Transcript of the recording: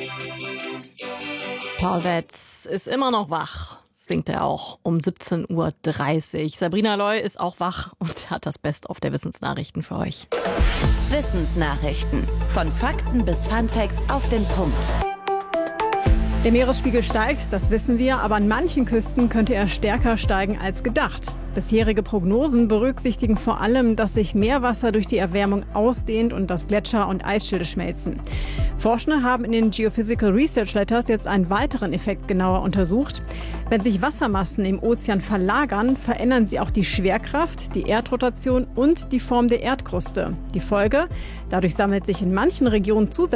Paul Wetz ist immer noch wach, singt er auch um 17:30 Uhr. Sabrina Loy ist auch wach und hat das Best-of der Wissensnachrichten für euch. Wissensnachrichten. Von Fakten bis Funfacts auf den Punkt. Der Meeresspiegel steigt, das wissen wir, aber an manchen Küsten könnte er stärker steigen als gedacht. Bisherige Prognosen berücksichtigen vor allem, dass sich Meerwasser durch die Erwärmung ausdehnt und dass Gletscher und Eisschilde schmelzen. Forschende haben in den Geophysical Research Letters jetzt einen weiteren Effekt genauer untersucht. Wenn sich Wassermassen im Ozean verlagern, verändern sie auch die Schwerkraft, die Erdrotation und die Form der Erdkruste. Die Folge? Dadurch sammelt sich in manchen Regionen zusätzlich